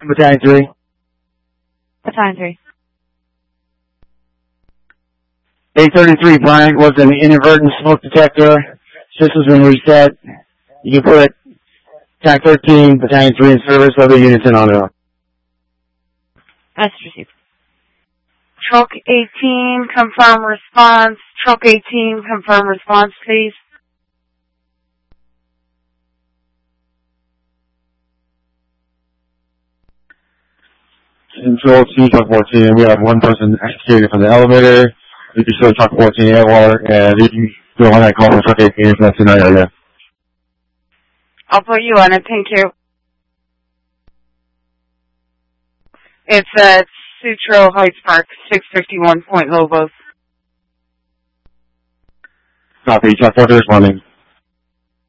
Battalion 3. Battalion 3. 833 Bryant was an inadvertent smoke detector. System's been reset. You can put TAC 13, Battalion 3 in service, other units in on it. That's received. Truck 18, confirm response. Truck 18, confirm response, please. Control to Truck 14, we have one person executing from the elevator. You can show Truck 14 airwalk, and you can go on that call for Truck 18 if that's in that area. I'll put you on it, thank you. It's at Sutro Heights Park, 651 Point Lobos. Copy, Truck 14 responding.